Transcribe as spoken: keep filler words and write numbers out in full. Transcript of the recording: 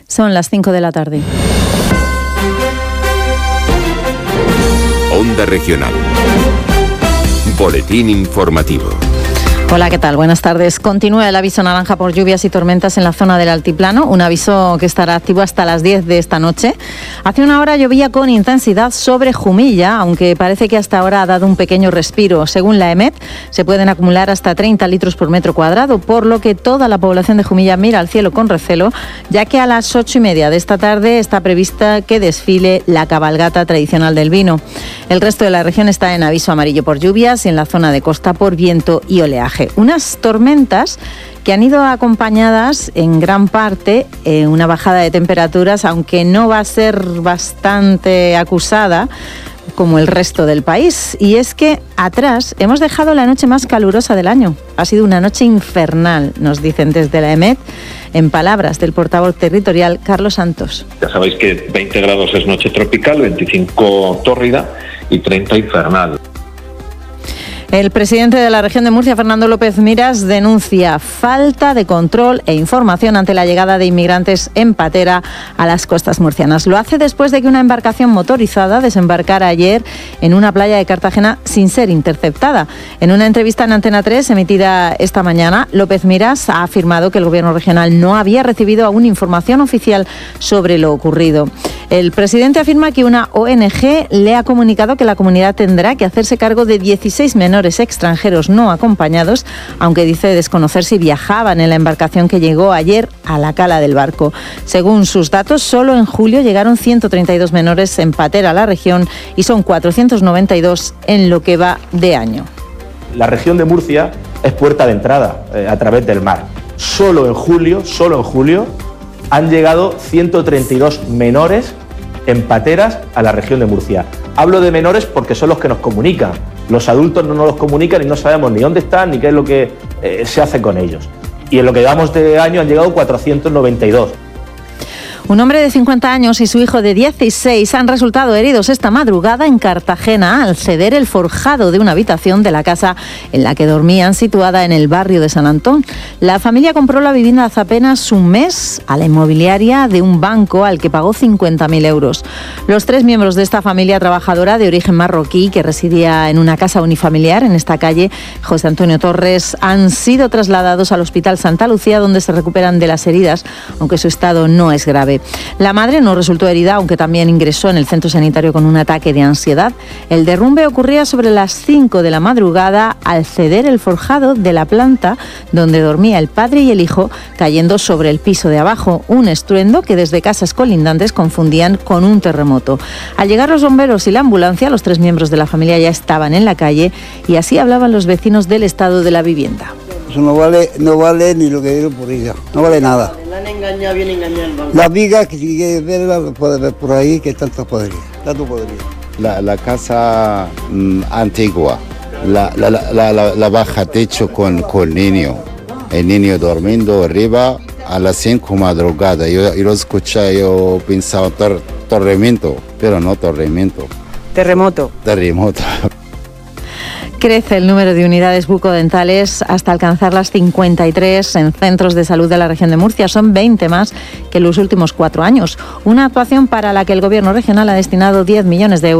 Son las cinco de la tarde. Onda Regional. Boletín informativo. Hola, ¿qué tal? Buenas tardes. Continúa el aviso naranja por lluvias y tormentas en la zona del altiplano, un aviso que estará activo hasta las diez de esta noche. Hace una hora llovía con intensidad sobre Jumilla, aunque parece que hasta ahora ha dado un pequeño respiro. Según la EMET, se pueden acumular hasta treinta litros por metro cuadrado, por lo que toda la población de Jumilla mira al cielo con recelo, ya que a las ocho y media de esta tarde está prevista que desfile la cabalgata tradicional del vino. El resto de la región está en aviso amarillo por lluvias y en la zona de costa por viento y oleaje. Unas tormentas que han ido acompañadas en gran parte de eh, una bajada de temperaturas, aunque no va a ser bastante acusada como el resto del país. Y es que atrás hemos dejado la noche más calurosa del año. Ha sido una noche infernal, nos dicen desde la EMET, en palabras del portavoz territorial Carlos Santos. Ya sabéis que veinte grados es noche tropical, veinticinco tórrida y treinta infernal. El presidente de la región de Murcia, Fernando López Miras, denuncia falta de control e información ante la llegada de inmigrantes en patera a las costas murcianas. Lo hace después de que una embarcación motorizada desembarcara ayer en una playa de Cartagena sin ser interceptada. En una entrevista en Antena tres emitida esta mañana, López Miras ha afirmado que el gobierno regional no había recibido aún información oficial sobre lo ocurrido. El presidente afirma que una O N Ge le ha comunicado que la comunidad tendrá que hacerse cargo de dieciséis menores extranjeros no acompañados, aunque dice desconocer si viajaban en la embarcación que llegó ayer a la cala del barco. Según sus datos, solo en julio llegaron ciento treinta y dos menores en patera a la región y son cuatrocientos noventa y dos en lo que va de año. La región de Murcia es puerta de entrada eh, a través del mar. Solo en julio, solo en julio, han llegado ciento treinta y dos menores en pateras a la región de Murcia. Hablo de menores porque son los que nos comunican. Los adultos no nos los comunican y no sabemos ni dónde están ni qué es lo que eh, se hace con ellos. Y en lo que llevamos de año han llegado cuatrocientos noventa y dos. Un hombre de cincuenta años y su hijo de dieciséis han resultado heridos esta madrugada en Cartagena al ceder el forjado de una habitación de la casa en la que dormían, situada en el barrio de San Antón. La familia compró la vivienda hace apenas un mes a la inmobiliaria de un banco al que pagó cincuenta mil euros. Los tres miembros de esta familia trabajadora de origen marroquí que residía en una casa unifamiliar en esta calle José Antonio Torres han sido trasladados al Hospital Santa Lucía, donde se recuperan de las heridas, aunque su estado no es grave. La madre no resultó herida, aunque también ingresó en el centro sanitario con un ataque de ansiedad. El derrumbe ocurría sobre las cinco de la madrugada al ceder el forjado de la planta donde dormía el padre y el hijo, cayendo sobre el piso de abajo. Un estruendo que desde casas colindantes confundían con un terremoto. Al llegar los bomberos y la ambulancia, los tres miembros de la familia ya estaban en la calle y así hablaban los vecinos del estado de la vivienda. Eso no vale, no vale ni lo que dieron por ella, no vale nada. La han engañado, bien engañado el banco. La viga, que si quieres verla, lo puedes ver por ahí, que tanto podría, tanto podría. La, la casa mm, antigua, la, la, la, la, la baja techo con, con niño, el niño durmiendo arriba a las cinco madrugada. Yo, yo lo escuché, yo pensaba tor, tormento, pero no tormento. Terremoto. Terremoto. Crece el número de unidades bucodentales hasta alcanzar las cincuenta y tres en centros de salud de la región de Murcia. Son veinte más que en los últimos cuatro años. Una actuación para la que el Gobierno regional ha destinado diez millones de euros.